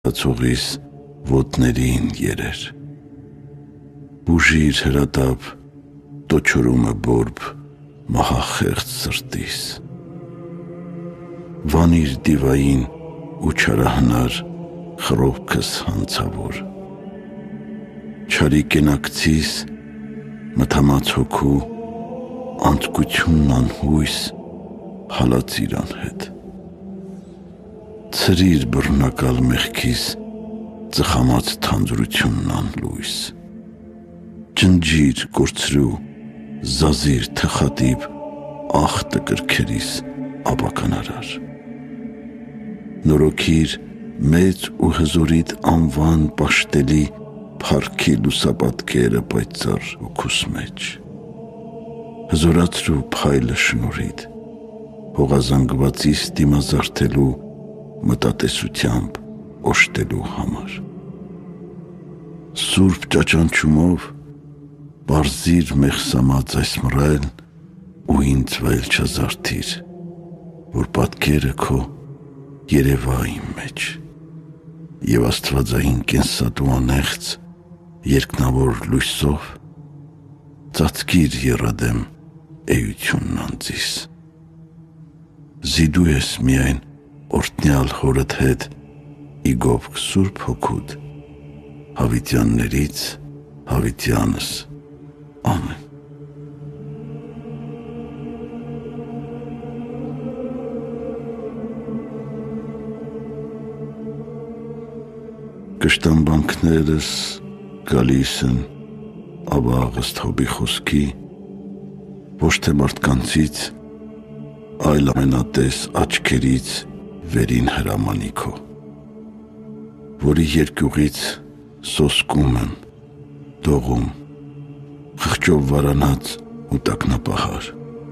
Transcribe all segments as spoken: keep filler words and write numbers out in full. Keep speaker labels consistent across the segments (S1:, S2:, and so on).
S1: Ցողիս ոտներին երեր։ Բուժիր հրատապ տոչորումը բորբ մահախեղծ սրտիս։ Վանիր դիվային ու չարահնար խռովքս հանցավոր։ Չարի կենակցիս մթամած հոգու անցկությունն անհույս հալածիր անհետ։ Ցրիր բռնակալ մեղքիս ծխամած թանձրությունն անլույս։ Ջնջիր կորցրու զազիր թխատիպ ախտը կրքերիս ապականարար։ Նորոգիր մեծ ու հզորիդ անվան պաշտելի փառքի լուսապատկերը պայծառ հոգուս մեջ։ Հզորացրու փայլը շնորհիդ հողազանգվածիս դիմազարդելու մտատեսությամբ օժտելու համար։ Սուրբ ճաճանչումով բարձիր մեղսամած այս մռայլ ու ինձ վայել չազարդիր, որ պատկերը քո երևա իմ մեջ և աստվածային կենսատու անեղծ երկնավոր լույսով ծածկիր եռադեմ էությունն անձիս։ Զիդու ես միայն օրհնյալ հորդ հետ ի գովք Սուրբ Հոգուդ հավիտյաններից հավիտյանս ամեն։ Կշտամբանքներս գալիս են աբաղ ըստ Հոբի խոսքի, ոչ թե մարդկանցից, այլ ամենատես աչքերից վերին հրամանիքո, որի երկյուղից սոսկում եմ, դողում, խղճով վարանած ու տակնապահար,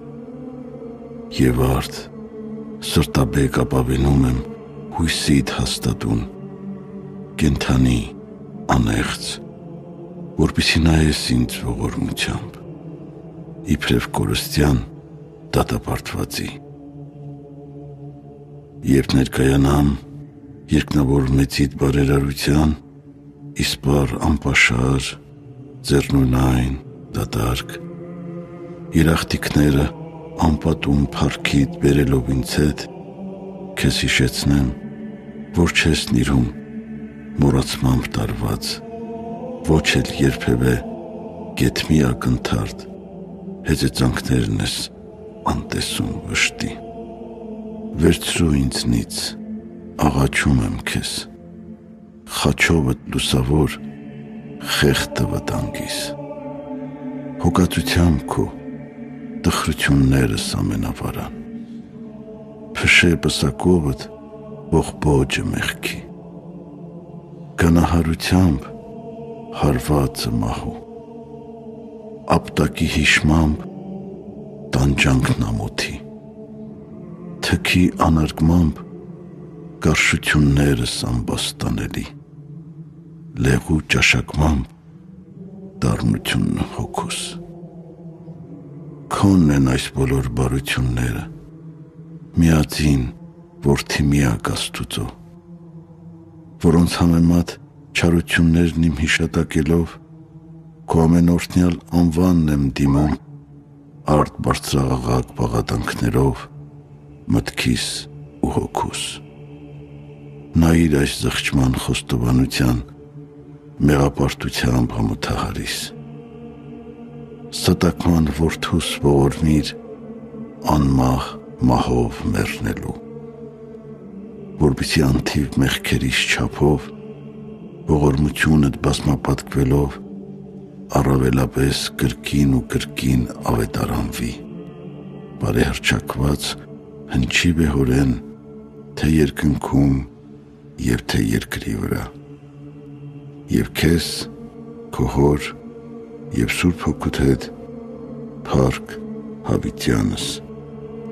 S1: և արդ սրտաբեկ ապավենում եմ հույսիդ հաստատուն, կենթանի, անեղծ, որպեսզի նայես ինձ ողորմությամբ, իբրև կորստյան դատապարտվածի։ Երբ ներկայանամ երկնավոր մեծիդ բարերարության, իսպառ անպաշար, ձեռնունայն, դատարկ, երախտիկները անպատում փառքիդ բերելով ինձ հետ, քեզ հիշեցնեմ, որ չես նիրհում մոռացմամբ տարված, ոչ էլ երբևէ գեթ մի ակնթարթ հեծեծանքներն ես անտեսում վշտի։ Վերցրու ինձնից, աղաչում եմ քեզ, խաչովդ լուսավոր խեղդը վտանգիս։ Հոգածությամբ քո տխրություններս ամենավարան, փշե պսակովդ ողբոջը մեղքի, գանահարությամբ հարվածը մահու, ապտակի հիշմամբ տանջանքն ամոթի, թքի անարգմամբ կարշություններս ամբաստանելի, լեղու ճաշակմամբ դառնությունն հոգուս։ Քոնն են այս բոլոր բարությունները, միածին որդի միակ Աստուծո, որոնց համեմատ չարություններն իմ հիշատակելով, քո ամենօրհնյալ անվանն եմ դիմում արդ բարձրաղաղակ բաղատանքներով մտքիս ու հոգուս։ Նայիր այս զղջման խոստովանության մեղապարտությամբ համոթահարիս, ստակման որդուս ողորմիր անմահ մահով մեռնելու, որպեսզի անթիվ մեղքերիս չափով ողորմությունդ բազմապատկվելով առավելապես կրկին ու կրկին ավետարանվի, բարեհռչակված հնչի վեհորեն թե երկնքում և թե երկրի վրա, և քեզ, քո հոր և Սուրբ Հոգուդ հետ փառք հավիտյանս